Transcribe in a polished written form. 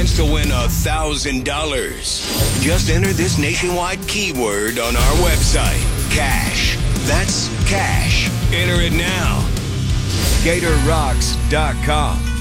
chance to win $1,000. Just enter this nationwide keyword on our website, cash. That's cash. Enter it now. GatorRocks.com.